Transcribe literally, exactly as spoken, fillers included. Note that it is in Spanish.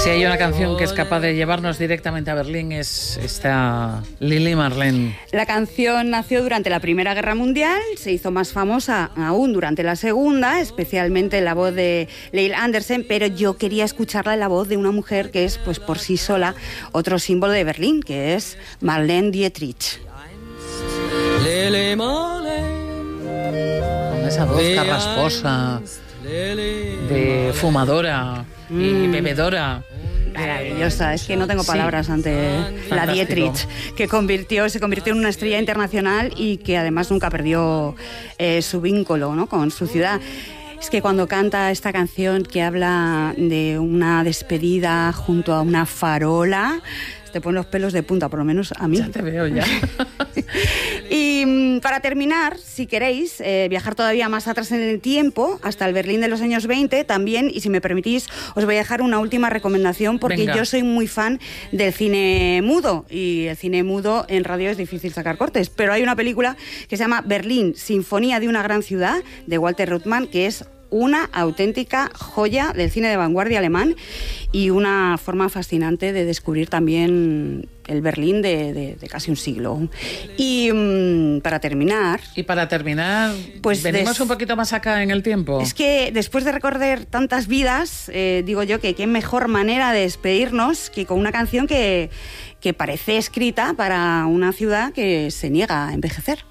Si hay una canción que es capaz de llevarnos directamente a Berlín es esta Lili Marleen. La canción nació durante la Primera Guerra Mundial, se hizo más famosa aún durante la Segunda, especialmente en la voz de Leil Andersen, pero yo quería escucharla en la voz de una mujer que es, pues por sí sola, otro símbolo de Berlín, que es Marlene Dietrich. Con esa voz carrasposa, de fumadora y mm. bebedora. Maravillosa, es que no tengo palabras sí. ante Fantástico. La Dietrich, que convirtió, se convirtió en una estrella internacional y que además nunca perdió eh, su vínculo, ¿no?, con su ciudad. Es que cuando canta esta canción que habla de una despedida junto a una farola, te ponen los pelos de punta, por lo menos a mí. Ya te veo, ya. Y para terminar, si queréis eh, viajar todavía más atrás en el tiempo, hasta el Berlín de los años veinte también, y si me permitís, os voy a dejar una última recomendación, porque Venga. Yo soy muy fan del cine mudo, y el cine mudo en radio es difícil sacar cortes, pero hay una película que se llama Berlín, Sinfonía de una gran ciudad, de Walter Ruttmann, que es una auténtica joya del cine de vanguardia alemán y una forma fascinante de descubrir también el Berlín de, de, de casi un siglo. Y um, para terminar... Y para terminar, pues venimos des... un poquito más acá en el tiempo. Es que después de recorrer tantas vidas, eh, digo yo que qué mejor manera de despedirnos que con una canción que, que parece escrita para una ciudad que se niega a envejecer.